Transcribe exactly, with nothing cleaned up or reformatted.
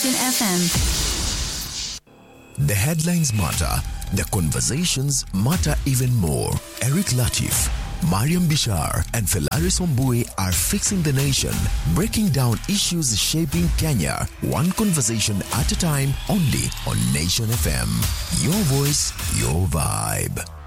Nation F M. The headlines matter. The conversations matter even more. Eric Latif, Mariam Bishar and Felaris Ombui are fixing the nation, breaking down issues shaping Kenya, one conversation at a time, only on Nation F M. Your voice, your vibe.